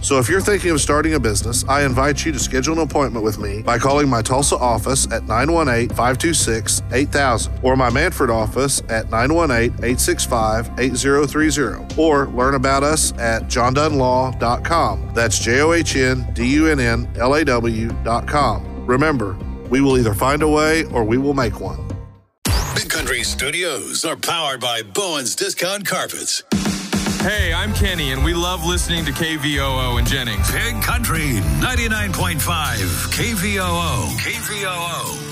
So if you're thinking of starting a business, I invite you to schedule an appointment with me by calling my Tulsa office at 918-526-8000 or my Manford office at 918-865-8030 or learn about us at johndunlaw.com. That's JOHNDUNNLAW.com. Remember, we will either find a way or we will make one. Big Country Studios are powered by Bowen's Discount Carpets. Hey, I'm Kenny, and we love listening to KVOO in Jennings. Big Country 99.5 KVOO. KVOO.